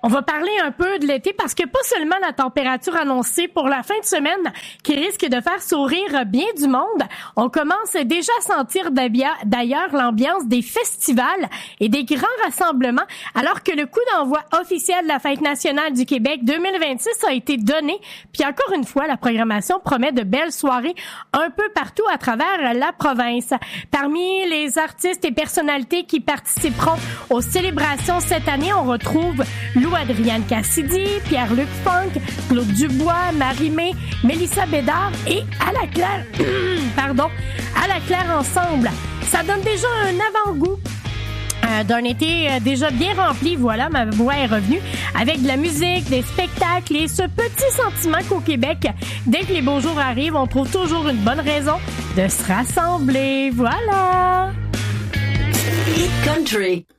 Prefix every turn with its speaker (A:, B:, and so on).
A: On va parler un peu de l'été parce que pas seulement la température annoncée pour la fin de semaine qui risque de faire sourire bien du monde. On commence déjà à sentir d'ailleurs l'ambiance des festivals et des grands rassemblements alors que le coup d'envoi officiel de la Fête nationale du Québec 2026 a été donné. Puis encore une fois, la programmation promet de belles soirées un peu partout à travers la province. Parmi les artistes et personnalités qui participeront aux célébrations cette année, on retrouve Lou-Adrienne Cassidy, Pierre-Luc Funk, Claude Dubois, Marie-Mé, Mélissa Bédard et Ala Claire, Ala Claire ensemble. Ça donne déjà un avant-goût d'un été déjà bien rempli. Voilà, ma voix est revenue avec de la musique, des spectacles et ce petit sentiment qu'au Québec, dès que les beaux jours arrivent, on trouve toujours une bonne raison de se rassembler. Voilà!
B: Hit Country.